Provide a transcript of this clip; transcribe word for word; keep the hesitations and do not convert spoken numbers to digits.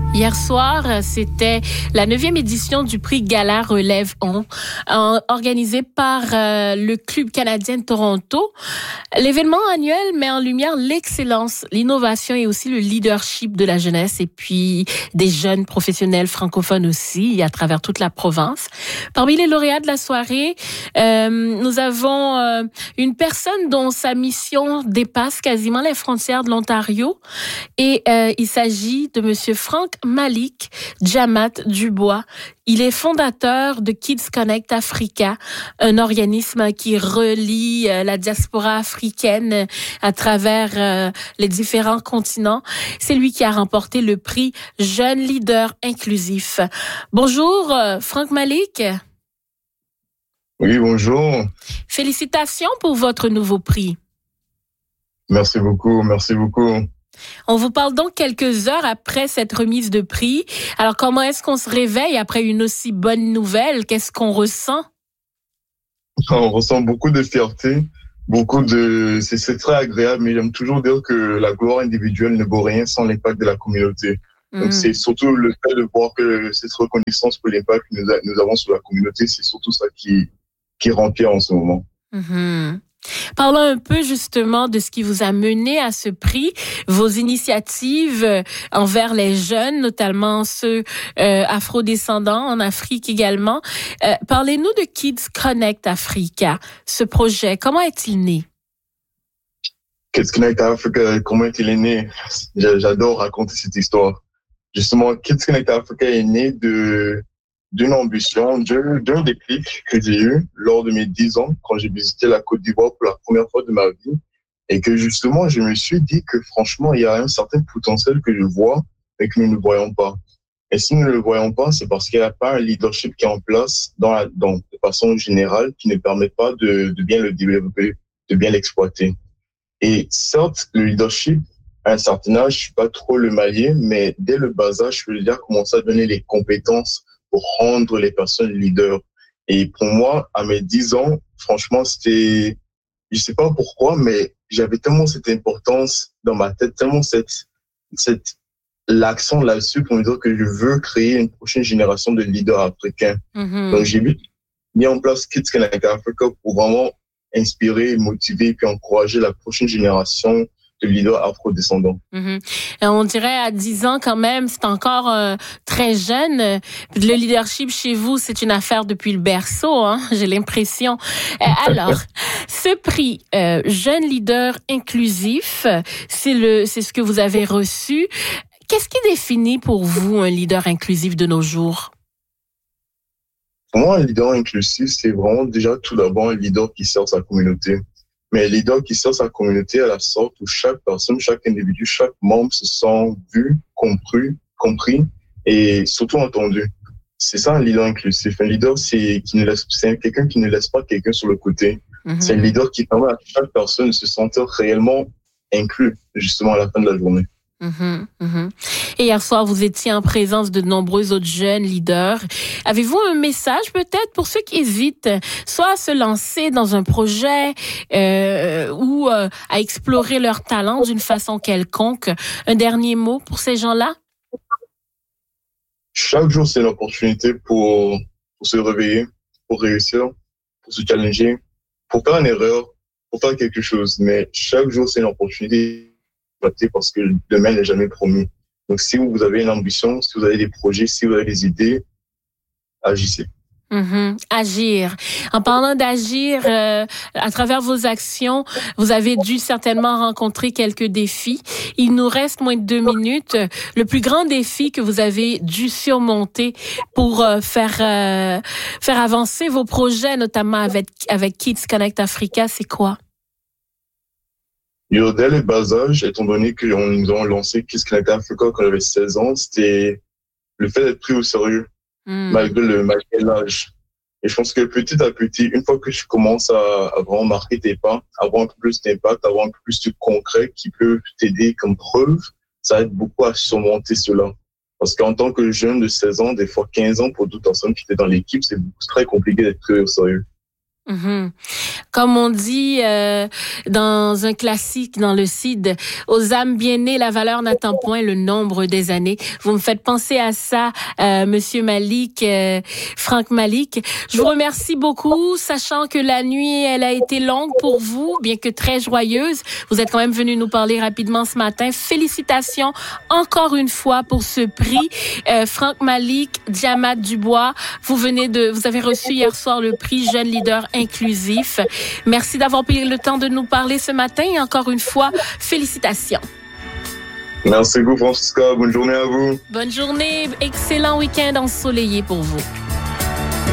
Hier soir, c'était la neuvième édition du prix Gala Relève On, organisé par euh, le Club canadien de Toronto. L'événement annuel met en lumière l'excellence, l'innovation et aussi le leadership de la jeunesse et puis des jeunes professionnels francophones aussi à travers toute la province. Parmi les lauréats de la soirée, euh, nous avons euh, une personne dont sa mission dépasse quasiment les frontières de l'Ontario et euh, il s'agit de Monsieur Frank Malik Djamat Dubois. Il est fondateur de Kids Connect Africa, un organisme qui relie euh, la diaspora africaine à travers euh, les différents continents. C'est lui qui a remporté le prix Jeune Leader Inclusif. Bonjour, euh, Frank Malik. Oui, bonjour. Félicitations pour votre nouveau prix. Merci beaucoup, merci beaucoup. On vous parle donc quelques heures après cette remise de prix. Alors, comment est-ce qu'on se réveille après une aussi bonne nouvelle? Qu'est-ce qu'on ressent? On ressent beaucoup de fierté, beaucoup de... C'est, c'est très agréable, mais j'aime toujours dire que la gloire individuelle ne vaut rien sans l'impact de la communauté. Mmh. Donc, c'est surtout le fait de voir que cette reconnaissance pour l'impact que nous, a, nous avons sur la communauté, c'est surtout ça qui, qui rend fier en ce moment. Mmh. Parlons un peu justement de ce qui vous a mené à ce prix, vos initiatives envers les jeunes, notamment ceux euh, afro-descendants en Afrique également. Euh, parlez-nous de Kids Connect Africa, ce projet. Comment est-il né? Kids Connect Africa, comment est-il né? J'adore raconter cette histoire. Justement, Kids Connect Africa est né de... d'une ambition, d'un, d'un déclic que j'ai eu lors de mes dix ans, quand j'ai visité la Côte d'Ivoire pour la première fois de ma vie, et que justement, je me suis dit que franchement, il y a un certain potentiel que je vois, mais que nous ne voyons pas. Et si nous ne le voyons pas, c'est parce qu'il n'y a pas un leadership qui est en place dans la, dans, de façon générale, qui ne permet pas de, de bien le développer, de bien l'exploiter. Et certes, le leadership, à un certain âge, je suis pas trop le marier, mais dès le bas âge, je veux dire, commencer à donner les compétences pour rendre les personnes leaders. Et pour moi, à mes dix ans, franchement, c'était, je sais pas pourquoi, mais j'avais tellement cette importance dans ma tête, tellement cette, cette, l'accent là-dessus pour me dire que je veux créer une prochaine génération de leaders africains. Mm-hmm. Donc, j'ai mis en place Kids Connect Africa pour vraiment inspirer, motiver, puis encourager la prochaine génération de leader afro-descendant. Mm-hmm. On dirait à dix ans quand même, c'est encore euh, très jeune. Le leadership chez vous, c'est une affaire depuis le berceau, hein, j'ai l'impression. Euh, alors, ce prix euh, Jeune Leader Inclusif, c'est le, c'est ce que vous avez reçu. Qu'est-ce qui définit pour vous un leader inclusif de nos jours? Pour moi, un leader inclusif, c'est vraiment déjà tout d'abord un leader qui sert sa communauté. Mais un leader qui sert sa communauté à la sorte où chaque personne, chaque individu, chaque membre se sent vu, compris, compris et surtout entendu. C'est ça un leader inclusif. Un leader, c'est, qui ne laisse, c'est quelqu'un qui ne laisse pas quelqu'un sur le côté. Mm-hmm. C'est un leader qui permet à chaque personne de se sentir réellement inclus, justement, à la fin de la journée. Mmh, mmh. Et hier soir, vous étiez en présence de nombreux autres jeunes leaders. Avez-vous un message peut-être pour ceux qui hésitent, soit à se lancer dans un projet euh, ou euh, à explorer leur talent d'une façon quelconque? Un dernier mot pour ces gens-là? Chaque jour, c'est une opportunité pour, pour se réveiller, pour réussir, pour se challenger, pour faire une erreur, pour faire quelque chose. Mais chaque jour, c'est une opportunité parce que demain n'est jamais promis. Donc, si vous avez une ambition, si vous avez des projets, si vous avez des idées, agissez. Mmh, agir. En parlant d'agir, euh, à travers vos actions, vous avez dû certainement rencontrer quelques défis. Il nous reste moins de deux minutes. Le plus grand défi que vous avez dû surmonter pour euh, faire euh, faire avancer vos projets, notamment avec avec Kids Connect Africa, c'est quoi? Yo, dès le bas âge, étant donné que nous avons lancé Kids Connect Africa quand j'avais seize ans, c'était le fait d'être pris au sérieux, mm. malgré le malgré l'âge. Et je pense que petit à petit, une fois que tu commences à, à vraiment marquer tes pas, avoir un peu plus d'impact, avoir un peu plus de concret qui peut t'aider comme preuve, ça aide beaucoup à surmonter cela. Parce qu'en tant que jeune de seize ans, des fois quinze ans, pour d'autres personnes qui étaient dans l'équipe, c'est très compliqué d'être pris au sérieux. Mm-hmm. Comme on dit euh, dans un classique dans le C I D, aux âmes bien nées, la valeur n'attend point le nombre des années. Vous me faites penser à ça, euh, Monsieur Malik, euh, Franck Malik. Je vous remercie beaucoup, sachant que la nuit, elle a été longue pour vous, bien que très joyeuse. Vous êtes quand même venu nous parler rapidement ce matin. Félicitations encore une fois pour ce prix. Euh, Franck Malik, Diamat Dubois, vous venez de, vous avez reçu hier soir le prix Jeune Leader Inclusif. Merci d'avoir pris le temps de nous parler ce matin et encore une fois, félicitations. Merci beaucoup, Francisca. Bonne journée à vous. Bonne journée. Excellent week-end ensoleillé pour vous.